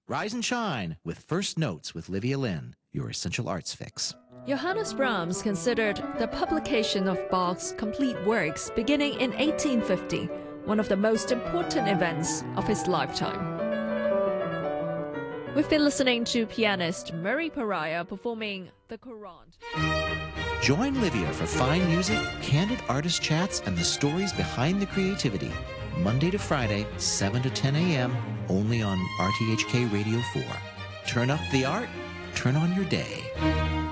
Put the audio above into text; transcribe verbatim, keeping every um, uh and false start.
Rise and shine with First Notes with Livia Lynn, your essential arts fix. Johannes Brahms considered the publication of Bach's complete works beginning in eighteen fifty one of the most important events of his lifetime. We've been listening to pianist Murray Pariah performing the Courante. Join Livia for fine music, candid artist chats, and the stories behind the creativity. Monday to Friday, seven to ten a.m., only on R T H K Radio four. Turn up the art, turn on your day.